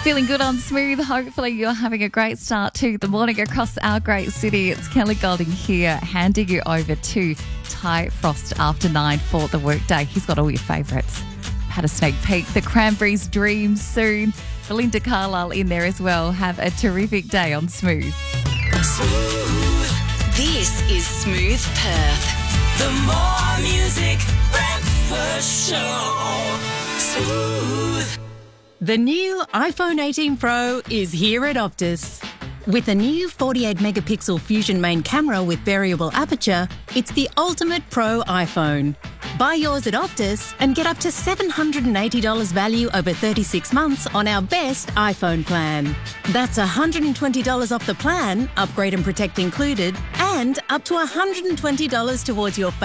Feeling good on Smooth. Hopefully you're having a great start to the morning across our great city. It's Kelly Golding here, handing you over to Ty Frost after 9 for the workday. He's got all your favourites. Had a sneak peek. The Cranberries Dream soon. Belinda Carlisle in there as well. Have a terrific day on Smooth. Smooth. This is Smooth Perth. The more music breakfast show. Smooth. The new iPhone 18 Pro is here at Optus. With a new 48-megapixel Fusion main camera with variable aperture, it's the ultimate pro iPhone. Buy yours at Optus and get up to $780 value over 36 months on our best iPhone plan. That's $120 off the plan, upgrade and protect included, and up to $120 towards your